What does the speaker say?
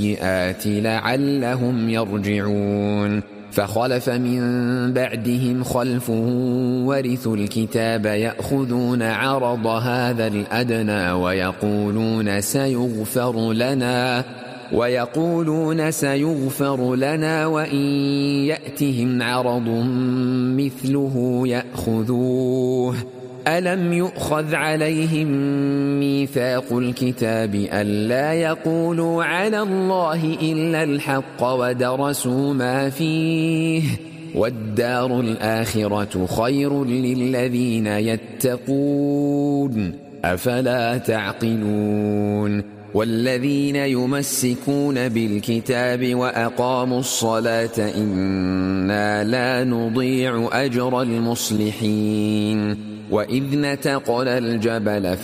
السيئات لعلهم يرجعون فخلف من بعدهم خلف ورثوا الكتاب يأخذون عرض هذا الأدنى ويقولون سيغفر لنا وإن يأتهم عرض مثله يأخذوه ألم يؤخذ عليهم ميثاق الكتاب ألا يقولوا على الله إلا الحق ودرسوا ما فيه والدار الآخرة خير للذين يتقون أفلا تعقلون والذين يمسكون بالكتاب وأقاموا الصلاة إنا لا نضيع أجر المصلحين وإذ نتقنا الجبل